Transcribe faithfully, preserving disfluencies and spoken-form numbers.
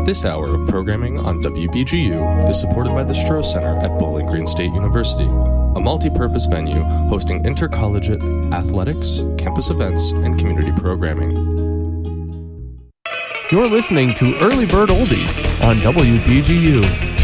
This hour of programming on W B G U is supported by the Stroh Center at Bowling Green State University, a multi-purpose venue hosting intercollegiate athletics, campus events, and community programming. You're listening to Early Bird Oldies on W B G U.